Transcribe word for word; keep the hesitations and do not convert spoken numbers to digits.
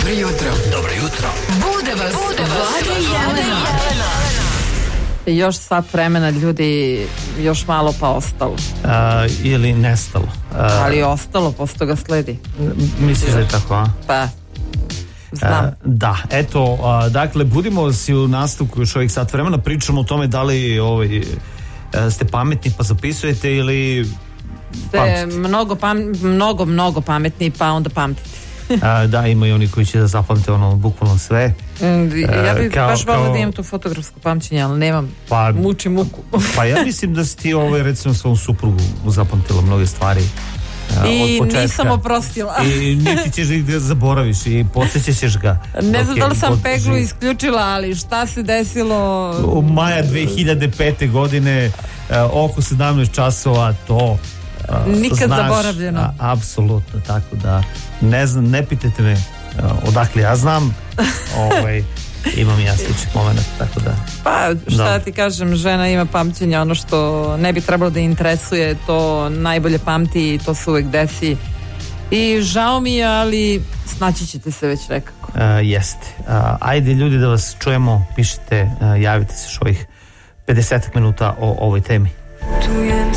Dobro jutro. Dobro jutro. Bude vas, Bude vas Vlada i Jelena. Još sat vremena, ljudi, još malo pa ostalo. Uh, ili nestalo. Uh, Ali ostalo, posto ga sledi. Misliš da je tako, a? Pa, znam. Uh, da, eto, uh, dakle, budimo si u nastavku još ovih sat vremena, pričamo o tome da li ovaj, uh, ste pametni pa zapisujete ili ste mnogo, pam, mnogo, mnogo pametni pa onda pamtite. A, da, ima i oni koji će da zapamte ono bukvalno sve. Ja bih kao, baš volila da imam to fotografsko pamćenje, ali nemam, pa, muči muku. Pa ja mislim da si ti ovaj, recimo svom suprugu zapamtila mnoge stvari a, i od početka. Nisam oprostila. I niti ćeš da ih zaboraviš i podsjećat ćeš ga. Ne znam da li sam peglu isključila, ali šta se desilo u maja dve hiljade pete godine a, oko sedamnaest časova, to Uh, nikad znaš, zaboravljeno. A, apsolutno, tako da ne znam, ne pitajte me uh, odakle ja znam. ovaj, imam ja sličnih momenta, tako da pa šta da. ti kažem, žena ima pamćenje, ono što ne bi trebalo da interesuje, to najbolje pamti i to se uvek desi i žao mi je, ali snaći ćete se već nekako. Uh, jeste. Uh, ajde ljudi da vas čujemo, pišite, uh, javite se što ovih pedeset minuta o ovoj temi.